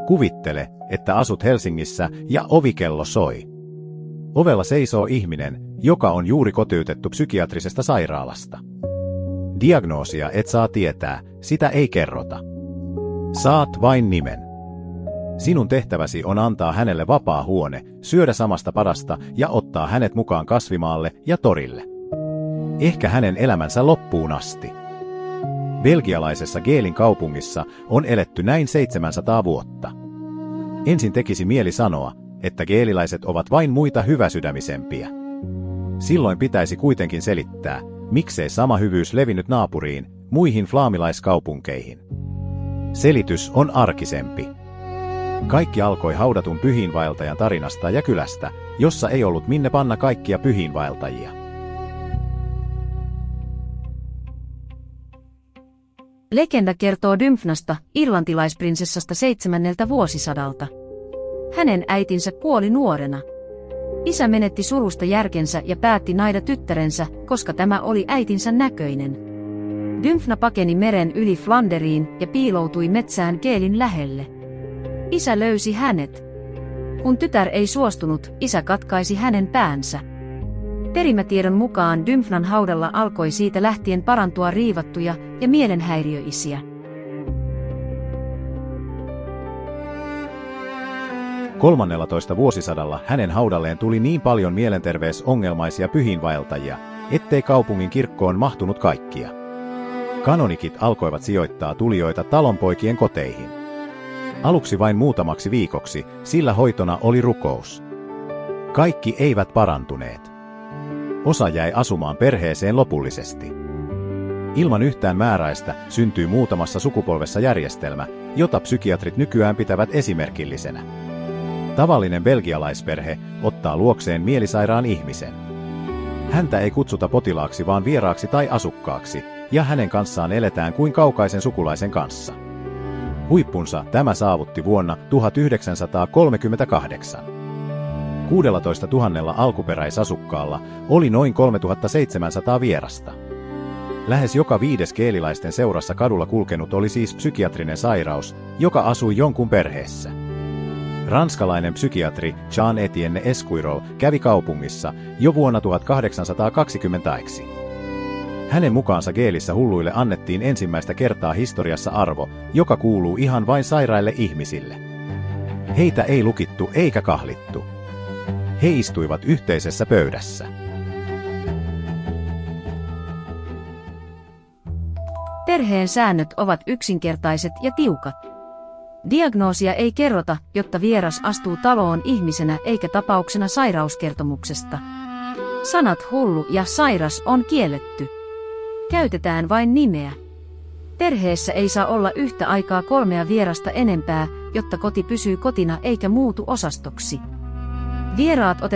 Kuvittele, että asut Helsingissä ja ovikello soi. Ovella seisoo ihminen, joka on juuri kotiutettu psykiatrisesta sairaalasta. Diagnoosia et saa tietää, sitä ei kerrota. Saat vain nimen. Sinun tehtäväsi on antaa hänelle vapaa huone, syödä samasta padasta ja ottaa hänet mukaan kasvimaalle ja torille. Ehkä hänen elämänsä loppuun asti. Belgialaisessa Geelin kaupungissa on eletty näin 700 vuotta. Ensin tekisi mieli sanoa, että geeliläiset ovat vain muita hyväsydämisempiä. Silloin pitäisi kuitenkin selittää, miksei sama hyvyys levinnyt naapuriin, muihin flaamilaiskaupunkeihin. Selitys on arkisempi. Kaikki alkoi haudatun pyhiinvaeltajan tarinasta ja kylästä, jossa ei ollut minne panna kaikkia pyhiinvaeltajia. Legenda kertoo Dymfnasta, irlantilaisprinsessasta 7. vuosisadalta. Hänen äitinsä kuoli nuorena. Isä menetti surusta järkensä ja päätti naida tyttärensä, koska tämä oli äitinsä näköinen. Dymfna pakeni meren yli Flanderiin ja piiloutui metsään Geelin lähelle. Isä löysi hänet. Kun tytär ei suostunut, isä katkaisi hänen päänsä. Perimätiedon mukaan Dymfnan haudalla alkoi siitä lähtien parantua riivattuja ja mielenhäiriöisiä. 13. vuosisadalla hänen haudalleen tuli niin paljon mielenterveysongelmaisia pyhiinvaeltajia, ettei kaupungin kirkkoon mahtunut kaikkia. Kanonikit alkoivat sijoittaa tulijoita talonpoikien koteihin. Aluksi vain muutamaksi viikoksi, sillä hoitona oli rukous. Kaikki eivät parantuneet. Osa jäi asumaan perheeseen lopullisesti. Ilman yhtään määräistä syntyy muutamassa sukupolvessa järjestelmä, jota psykiatrit nykyään pitävät esimerkillisenä. Tavallinen belgialaisperhe ottaa luokseen mielisairaan ihmisen. Häntä ei kutsuta potilaaksi vaan vieraaksi tai asukkaaksi, ja hänen kanssaan eletään kuin kaukaisen sukulaisen kanssa. Huippunsa tämä saavutti vuonna 1938. 16 000 alkuperäisasukkaalla oli noin 3700 vierasta. Lähes joka 5. geeliläisten seurassa kadulla kulkenut oli siis psykiatrinen sairaus, joka asui jonkun perheessä. Ranskalainen psykiatri Jean-Étienne Esquirol kävi kaupungissa jo vuonna 1820. Hänen mukaansa Geelissä hulluille annettiin ensimmäistä kertaa historiassa arvo, joka kuuluu ihan vain sairaille ihmisille. Heitä ei lukittu eikä kahlittu. He istuivat yhteisessä pöydässä. Perheen säännöt ovat yksinkertaiset ja tiukat. Diagnoosia ei kerrota, jotta vieras astuu taloon ihmisenä eikä tapauksena sairauskertomuksesta. Sanat hullu ja sairas on kielletty. Käytetään vain nimeä. Perheessä ei saa olla yhtä aikaa 3 vierasta enempää, jotta koti pysyy kotina eikä muutu osastoksi. Vieraat otetaan